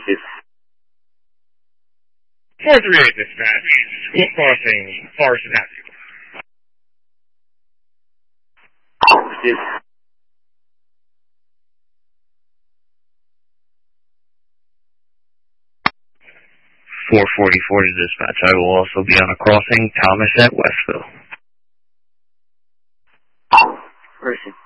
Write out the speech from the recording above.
438 dispatch. School crossing Forest Avenue. 444 to dispatch. I will also be on a crossing, Thomas at Westville. Person.